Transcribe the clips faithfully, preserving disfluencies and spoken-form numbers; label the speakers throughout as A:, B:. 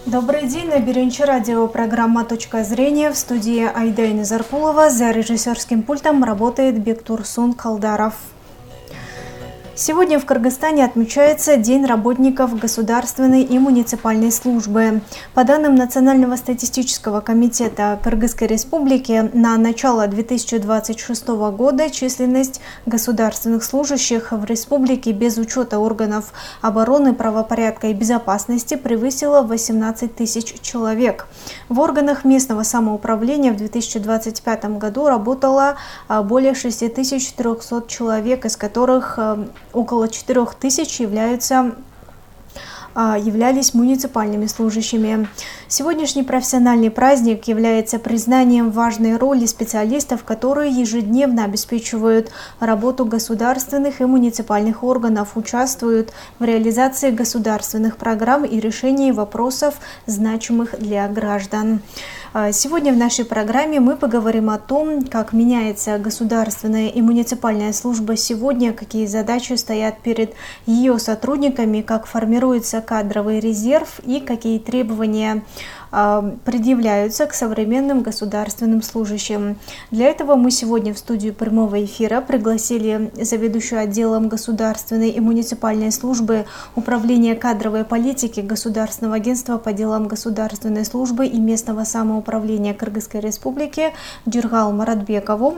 A: Добрый день, на Бирюнче радио, программа «Точка зрения», в студии Айдайна Заркулова, за режиссерским пультом работает Бектурсун Калдаров. Сегодня в Кыргызстане отмечается День работников государственной и муниципальной службы. По данным Национального статистического комитета Кыргызской Республики, на начало две тысячи двадцать шестого года численность государственных служащих в республике без учета органов обороны, правопорядка и безопасности превысила восемнадцать тысяч человек. В органах местного самоуправления в две тысячи двадцать пятом году работало более шести тысяч трёхсот человек, из которых около четырёх тысяч являются, являлись муниципальными служащими. Сегодняшний профессиональный праздник является признанием важной роли специалистов, которые ежедневно обеспечивают работу государственных и муниципальных органов, участвуют в реализации государственных программ и решении вопросов, значимых для граждан. Сегодня в нашей программе мы поговорим о том, как меняется государственная и муниципальная служба сегодня, какие задачи стоят перед ее сотрудниками, как формируется кадровый резерв и какие требования предъявляются к современным государственным служащим. Для этого мы сегодня в студию прямого эфира пригласили заведующую отделом государственной и муниципальной службы Управления кадровой политики Государственного агентства по делам государственной службы и местного самоуправления Кыргызской Республики Дюргал Маратбекову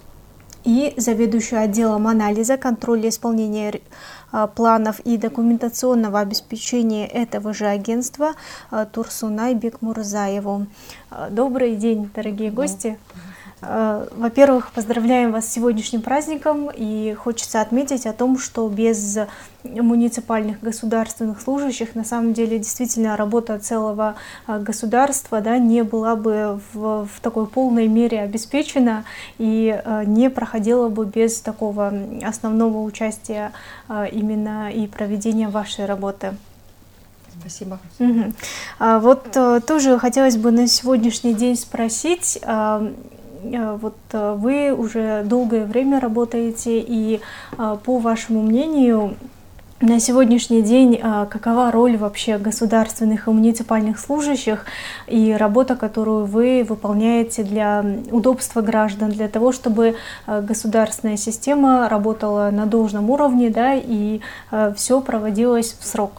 A: и заведующую отделом анализа, контроля исполнения планов и документационного обеспечения этого же агентства Турсунай Бекмурзаеву. Добрый день, дорогие гости. Во-первых, поздравляем вас с сегодняшним праздником, и хочется отметить о том, что без муниципальных государственных служащих на самом деле действительно работа целого государства, да, не была бы в, в такой полной мере обеспечена и не проходила бы без такого основного участия именно и проведения вашей работы.
B: Спасибо.
A: Угу. А вот тоже хотелось бы на сегодняшний день спросить. Вот вы уже долгое время работаете, и по вашему мнению, на сегодняшний день какова роль вообще государственных и муниципальных служащих и работа, которую вы выполняете для удобства граждан, для того, чтобы государственная система работала на должном уровне, да, и все проводилось в срок?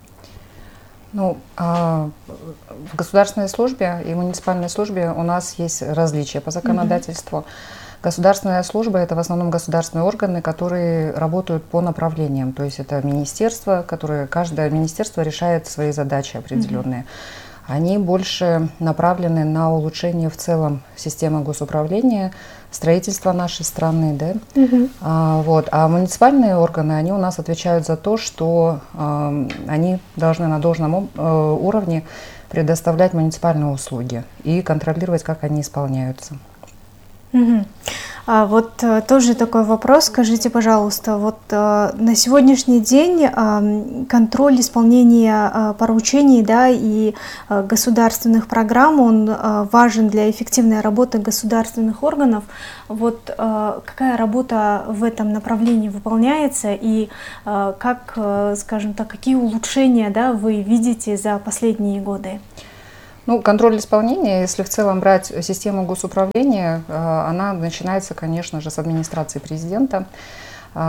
B: Ну, в государственной службе и муниципальной службе у нас есть различия по законодательству. Mm-hmm. Государственная служба – это в основном государственные органы, которые работают по направлениям. То есть это министерства, которые, каждое министерство решает свои задачи определенные. Mm-hmm. Они больше направлены на улучшение в целом системы госуправления, строительства нашей страны, да. Uh-huh. а, вот. а муниципальные органы, они у нас отвечают за то, что э, они должны на должном э, уровне предоставлять муниципальные услуги и контролировать, как они исполняются.
A: Uh-huh. А вот а, тоже такой вопрос, скажите, пожалуйста, вот а, на сегодняшний день а, контроль исполнения а, поручений, да, и а, государственных программ, он а, важен для эффективной работы государственных органов. Вот а, какая работа в этом направлении выполняется и а, как, а, скажем так, какие улучшения, да, вы видите за последние годы?
B: Ну, контроль исполнения, если в целом брать систему госуправления, она начинается, конечно же, с администрации президента. У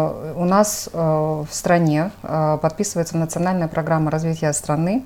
B: нас в стране подписывается национальная программа развития страны.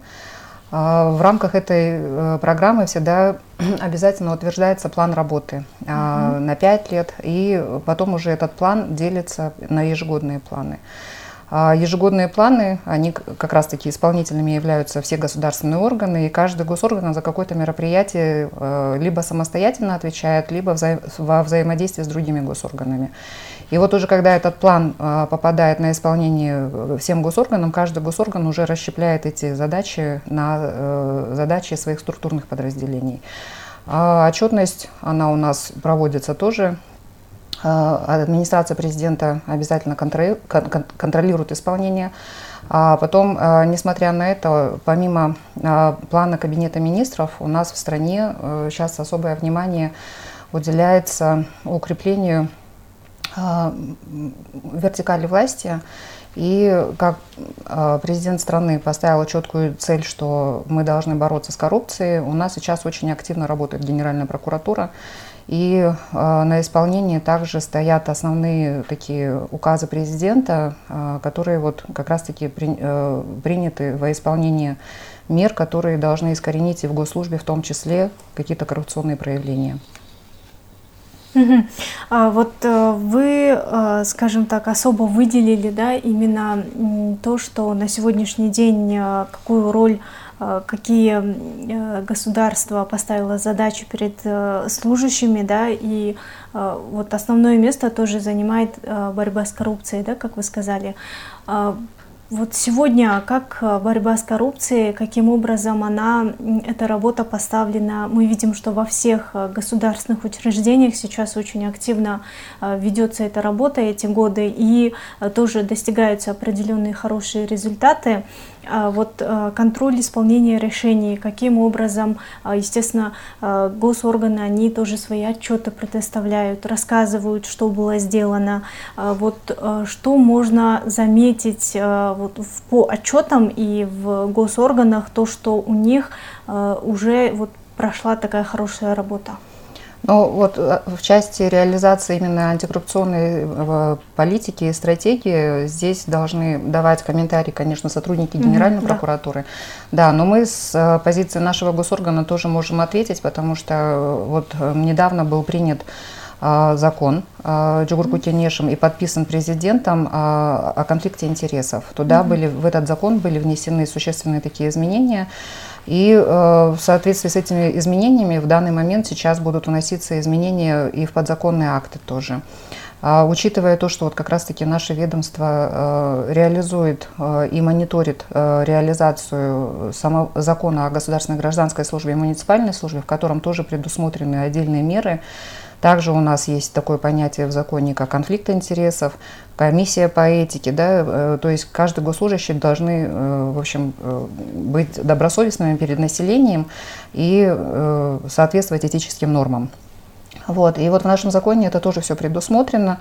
B: В рамках этой программы всегда обязательно утверждается план работы uh-huh. на пять лет, и потом уже этот план делится на ежегодные планы. Ежегодные планы, они как раз-таки исполнительными являются все государственные органы, и каждый госорган за какое-то мероприятие либо самостоятельно отвечает, либо вза- во взаимодействии с другими госорганами. И вот уже когда этот план попадает на исполнение всем госорганам, каждый госорган уже расщепляет эти задачи на задачи своих структурных подразделений. А отчетность, она у нас проводится тоже. Администрация президента обязательно контролирует исполнение. А потом, несмотря на это, помимо плана Кабинета министров, у нас в стране сейчас особое внимание уделяется укреплению вертикали власти И как президент страны поставил четкую цель, что мы должны бороться с коррупцией, у нас сейчас очень активно работает Генеральная прокуратура. И на исполнении также стоят основные такие указы президента, которые вот как раз-таки приняты во исполнение мер, которые должны искоренить и в госслужбе в том числе какие-то коррупционные проявления.
A: Угу. А вот вы, скажем так, особо выделили, да, именно то, что на сегодняшний день какую роль, какие государство поставило задачи перед служащими, да, и вот основное место тоже занимает борьба с коррупцией, да, как вы сказали. Вот сегодня как борьба с коррупцией, каким образом она, эта работа поставлена? Мы видим, что во всех государственных учреждениях сейчас очень активно ведется эта работа эти годы, и тоже достигаются определенные хорошие результаты. Вот контроль исполнения решений, каким образом, естественно, госорганы, они тоже свои отчеты предоставляют, рассказывают, что было сделано. Вот что можно заметить вот по отчетам и в госорганах, то, что у них уже вот прошла такая хорошая работа?
B: Ну вот в части реализации именно антикоррупционной политики и стратегии здесь должны давать комментарии, конечно, сотрудники Генеральной mm-hmm, прокуратуры. Да. да, но мы с позиции нашего госоргана тоже можем ответить, потому что вот недавно был принят закон Джугурку Кенешем и подписан президентом о конфликте интересов. Туда mm-hmm. были, в этот закон были внесены существенные такие изменения. И в соответствии с этими изменениями в данный момент сейчас будут вноситься изменения и в подзаконные акты тоже. Учитывая то, что вот как раз-таки наше ведомство реализует и мониторит реализацию самого закона о государственной гражданской службе и муниципальной службе, в котором тоже предусмотрены отдельные меры. Также у нас есть такое понятие в законе, как конфликт интересов, комиссия по этике, да, то есть каждый госслужащий должны, в общем, быть добросовестными перед населением и соответствовать этическим нормам. Вот. И вот в нашем законе это тоже все предусмотрено.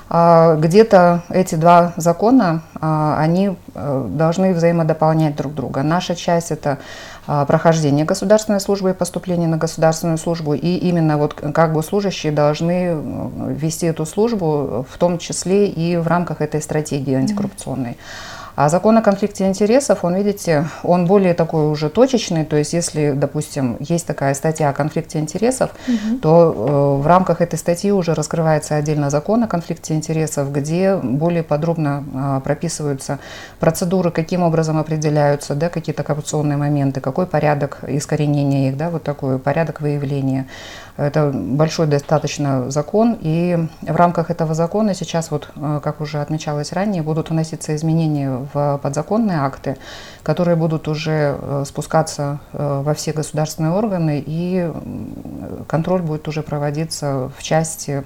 B: Где-то эти два закона, они должны взаимодополнять друг друга. Наша часть – это прохождение государственной службы и поступление на государственную службу. И именно вот как бы служащие должны вести эту службу, в том числе и в рамках этой стратегии антикоррупционной. А закон о конфликте интересов, он, видите, он более такой уже точечный, то есть если, допустим, есть такая статья о конфликте интересов, угу. то э, в рамках этой статьи уже раскрывается отдельно закон о конфликте интересов, где более подробно э, прописываются процедуры, каким образом определяются, да, какие-то коррупционные моменты, какой порядок искоренения их, да, вот такой порядок выявления. Это большой достаточно закон, и в рамках этого закона сейчас, вот, как уже отмечалось ранее, будут вноситься изменения в подзаконные акты, которые будут уже спускаться во все государственные органы, и контроль будет уже проводиться в части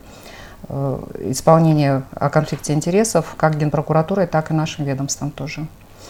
B: исполнения о конфликте интересов как Генпрокуратурой, так и нашим ведомством тоже.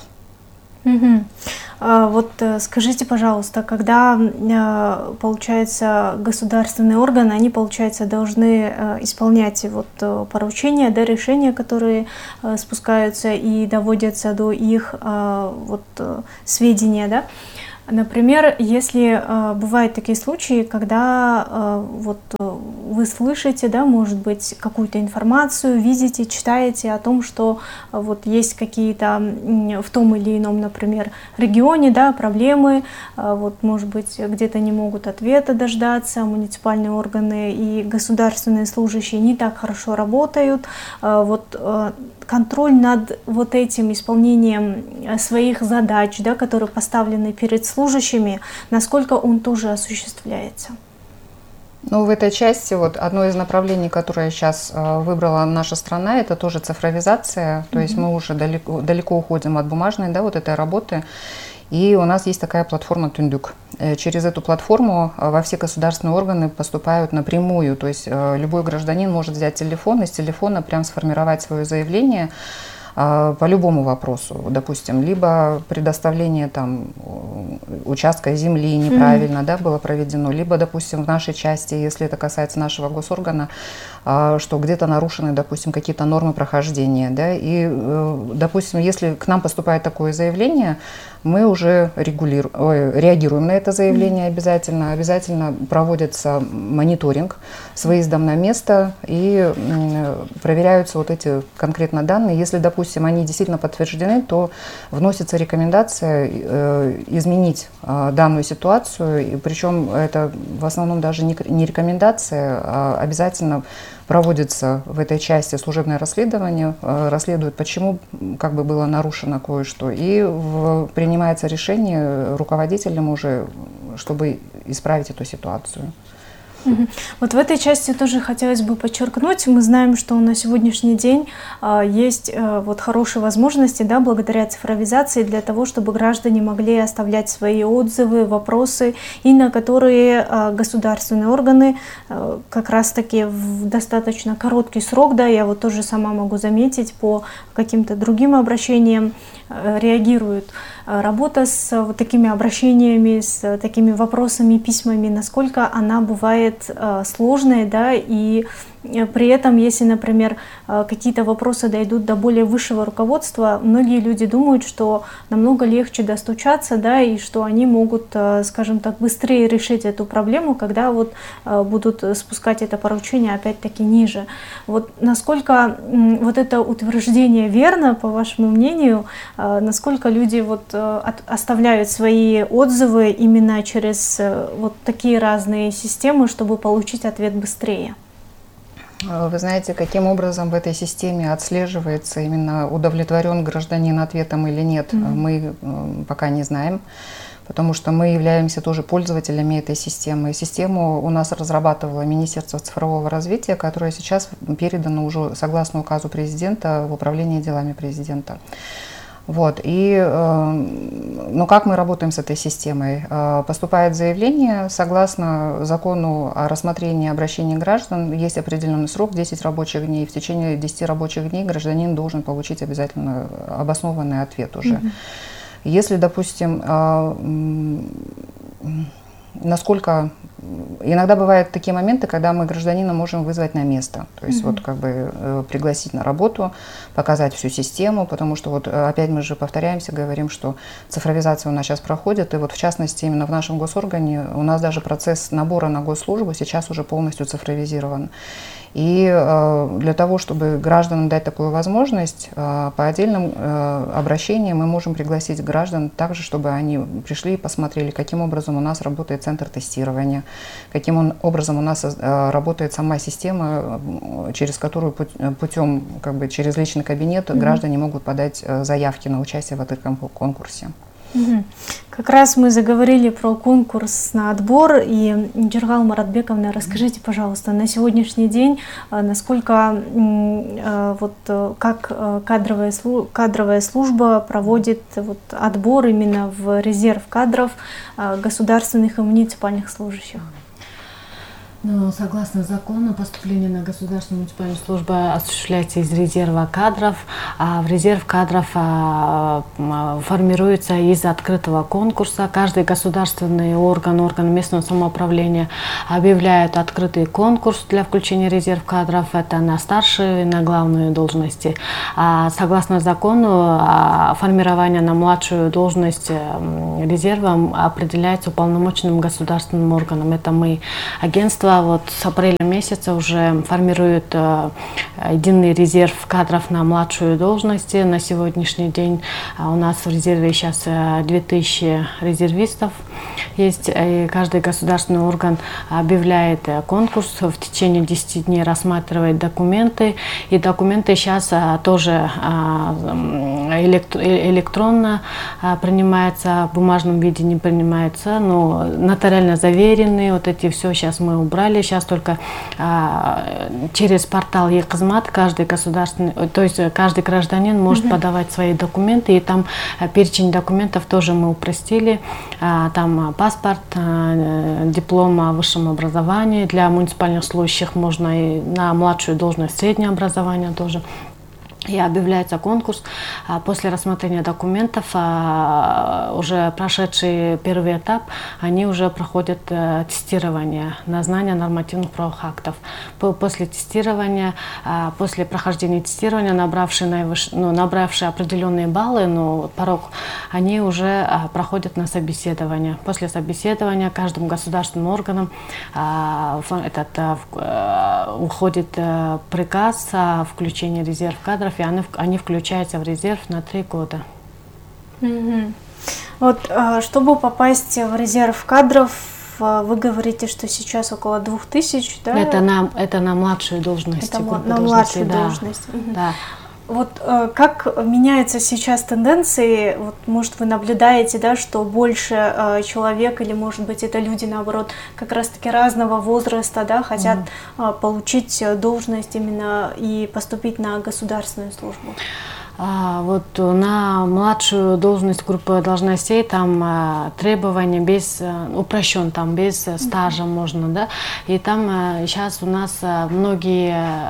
A: Угу. А вот скажите, пожалуйста, когда, получается, государственные органы, они, получается, должны исполнять вот поручения, да, решения, которые спускаются и доводятся до их вот сведения, да? Например, если э, бывают такие случаи, когда э, вот, э, вы слышите, да, может быть, какую-то информацию, видите, читаете о том, что э, вот, есть какие-то э, в том или ином, например, регионе, да, проблемы, э, вот, может быть, где-то не могут ответа дождаться, муниципальные органы и государственные служащие не так хорошо работают. Э, вот, э, контроль над вот этим исполнением своих задач, да, которые поставлены перед служащими, насколько он тоже осуществляется?
B: Ну, в этой части вот одно из направлений, которое сейчас э, выбрала наша страна, это тоже цифровизация. Mm-hmm. То есть мы уже далеко, далеко уходим от бумажной, да, вот этой работы. И у нас есть такая платформа Түндүк. Через эту платформу во все государственные органы поступают напрямую. То есть любой гражданин может взять телефон и с телефона прям сформировать свое заявление по любому вопросу, допустим, либо предоставление там участка земли неправильно, mm-hmm. да, было проведено, либо, допустим, в нашей части, если это касается нашего госоргана, что где-то нарушены, допустим, какие-то нормы прохождения, да, и, допустим, если к нам поступает такое заявление, мы уже регулируем, ой, реагируем на это заявление обязательно, обязательно проводится мониторинг с выездом на место и проверяются вот эти конкретно данные. Если, допустим, они действительно подтверждены, то вносится рекомендация э, изменить э, данную ситуацию, и причем это в основном даже не, не рекомендация, а обязательно проводится в этой части служебное расследование, э, расследуют, почему как бы было нарушено кое-что, и в, принимается решение руководителем уже, чтобы исправить эту ситуацию.
A: Вот в этой части тоже хотелось бы подчеркнуть, мы знаем, что на сегодняшний день а, есть а, вот хорошие возможности, да, благодаря цифровизации, для того, чтобы граждане могли оставлять свои отзывы, вопросы, и на которые а, государственные органы а, как раз-таки в достаточно короткий срок, да, я вот тоже сама могу заметить по каким-то другим обращениям, а, реагируют. Работа с вот такими обращениями, с такими вопросами, письмами, насколько она бывает э, сложной, да, и при этом, если, например, какие-то вопросы дойдут до более высшего руководства, многие люди думают, что намного легче достучаться, да, и что они могут, скажем так, быстрее решить эту проблему, когда вот будут спускать это поручение опять-таки ниже. Вот насколько вот это утверждение верно, по вашему мнению, насколько люди вот оставляют свои отзывы именно через вот такие разные системы, чтобы получить ответ быстрее?
B: Вы знаете, каким образом в этой системе отслеживается именно удовлетворен гражданин ответом или нет, mm-hmm. мы пока не знаем, потому что мы являемся тоже пользователями этой системы. Систему у нас разрабатывало Министерство цифрового развития, которое сейчас передано уже согласно указу президента в управление делами президента. Вот. И, ну, как мы работаем с этой системой? Поступает заявление, согласно закону о рассмотрении обращений граждан, есть определенный срок, десять рабочих дней. В течение десяти рабочих дней гражданин должен получить обязательно обоснованный ответ уже. Mm-hmm. Если, допустим, насколько... Иногда бывают такие моменты, когда мы гражданина можем вызвать на место, то есть mm-hmm. вот как бы э, пригласить на работу, показать всю систему, потому что вот опять мы же повторяемся, говорим, что цифровизация у нас сейчас проходит, и вот в частности именно в нашем госоргане у нас даже процесс набора на госслужбу сейчас уже полностью цифровизирован. И э, для того, чтобы гражданам дать такую возможность, э, по отдельным э, обращениям мы можем пригласить граждан также, чтобы они пришли и посмотрели, каким образом у нас работает центр тестирования, каким он, образом у нас э, работает сама система, через которую путем, как бы через личный кабинет mm-hmm. граждане могут подать э, заявки на участие в этом конкурсе.
A: Угу. Как раз мы заговорили про конкурс на отбор, и Джергал Маратбековна, расскажите, пожалуйста, на сегодняшний день, насколько вот как кадровая, кадровая служба проводит вот отбор именно в резерв кадров государственных и муниципальных служащих?
C: Ну, согласно закону, поступление на государственную муниципальную службу осуществляется из резерва кадров, а в резерв кадров а, формируется из открытого конкурса. Каждый государственный орган, орган местного самоуправления объявляет открытый конкурс для включения в резерв кадров. Это на старшие, на главные должности. А согласно закону, а, формирование на младшую должность резерва определяется уполномоченным государственным органом. Это мы, агентство. Вот с апреля месяца уже формирует э, единый резерв кадров на младшую должность. На сегодняшний день э, у нас в резерве сейчас э, две тысячи резервистов есть. И каждый государственный орган объявляет э, конкурс, в течение десяти дней рассматривает документы. И документы сейчас э, тоже э, электро электронно э, принимаются, в бумажном виде не принимаются, но нотариально заверенные. Вот эти все сейчас мы убрали. Сейчас только а, через портал Е-Кызмат каждый государственный, то есть каждый гражданин может mm-hmm. подавать свои документы, и там а, перечень документов тоже мы упростили. А, там паспорт, а, диплом о высшем образовании. Для муниципальных служащих можно и на младшую должность среднее образование тоже. и объявляется конкурс. После рассмотрения документов, уже прошедший первый этап, они уже проходят тестирование на знание нормативных правовых актов. После тестирования, после прохождения тестирования, набравшие, наивыш... ну, набравшие определенные баллы, ну, порог, они уже проходят на собеседование. После собеседования каждым государственным органам этот, уходит приказ о включении резерв кадров, и они, они включаются в резерв на три года.
A: Mm-hmm. Вот, чтобы попасть в резерв кадров, вы говорите, что сейчас около двух тысяч, да?
C: Это на, это на младшую должность.
A: Это на младшую
C: да.
A: должность. Mm-hmm.
C: Да.
A: Вот как меняются сейчас тенденции, вот, может, вы наблюдаете, да, что больше э, человек, или, может быть, это люди, наоборот, как раз-таки разного возраста, да, хотят mm-hmm. э, получить должность именно и поступить на государственную службу?
C: А, вот на младшую должность группы должностей там а, требования без, а, упрощен, там без а, стажа mm-hmm. можно, да, и там а, сейчас у нас а, многие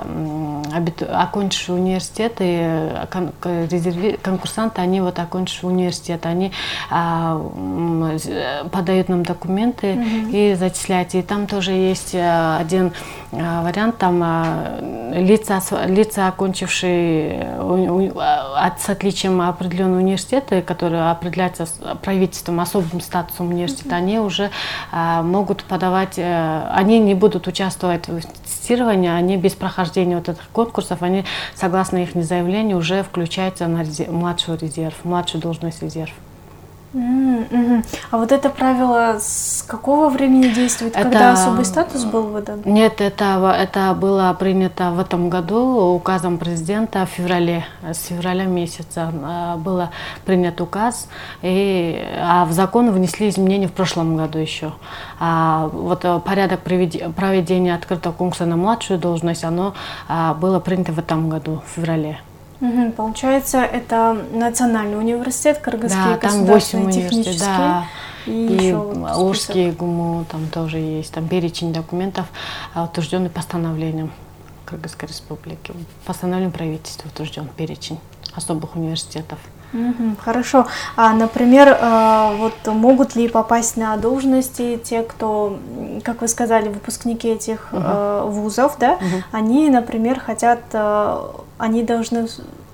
C: а, абиту, окончившие университеты, кон, резерви, конкурсанты, они вот окончившие университет, они а, подают нам документы mm-hmm. и зачисляют, и там тоже есть а, один а, вариант, там а, лица, лица окончившие у, у, с отличием определенного университета, которые определяются правительством, особым статусом университета, mm-hmm. они уже а, могут подавать, а, они не будут участвовать в тестировании, они без прохождения вот этих конкурсов, они, согласно их заявлению, уже включаются на резерв, младший резерв, младшую должность резерв.
A: Mm-hmm. А вот это правило с какого времени действует,
C: это...
A: когда особый статус был выдан?
C: Нет, это, это было принято в этом году указом президента в феврале, с февраля месяца был принят указ, и, а в закон внесли изменения в прошлом году еще. А вот порядок проведения открытого конкурса на младшую должность, оно было принято в этом году, в феврале.
A: Угу, получается, это Национальный университет, Кыргызский
C: да,
A: государственный технический,
C: да.
A: и,
C: и
A: еще
C: Орский ГУМУ, там тоже есть, там перечень документов, утвержденный постановлением Кыргызской республики, постановлением правительства утвержден перечень особых университетов.
A: Угу, хорошо. А, например, вот могут ли попасть на должности те, кто, как вы сказали, выпускники этих угу. вузов, да? Угу. Они, например, хотят, они должны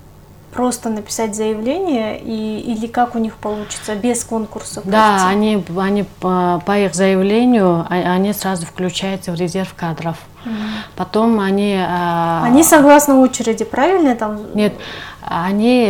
A: просто написать заявление, и, или как у них получится, без конкурса?
C: Да, они, они по, по их заявлению, они сразу включаются в резерв кадров. Угу. Потом они...
A: Они согласно очереди, правильно? Там...
C: Нет. Они,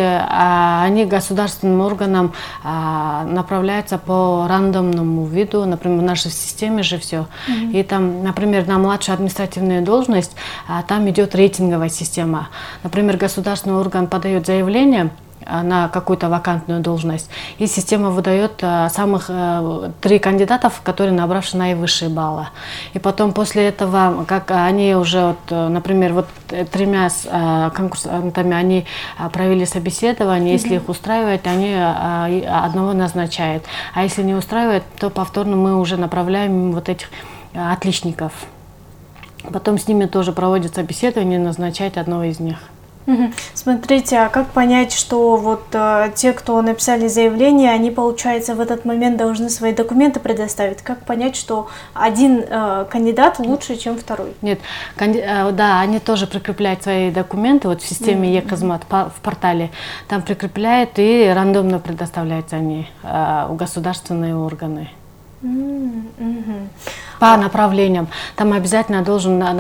C: они государственным органам направляются по рандомному виду, например, в нашей системе же все. Mm-hmm. И там, например, на младшую административную должность, там идет рейтинговая система. Например, государственный орган подает заявление на какую-то вакантную должность, и система выдает самых три кандидатов, которые набравшие наивысшие баллы. И потом после этого, как они уже, вот, например, вот тремя конкурсантами они провели собеседование, mm-hmm. если их устраивает, они одного назначают, а если не устраивает, то повторно мы уже направляем вот этих отличников. Потом с ними тоже проводят собеседование и назначают одного из них.
A: Смотрите, а как понять, что вот э, те, кто написали заявление, они, получается, в этот момент должны свои документы предоставить? Как понять, что один э, кандидат лучше, чем второй?
C: Нет, канди... да, они тоже прикрепляют свои документы вот в системе mm-hmm. Е-Казмат, в портале. Там прикрепляют и рандомно предоставляются они э, в государственные органы.
A: Mm-hmm.
C: По направлениям. Там обязательно должен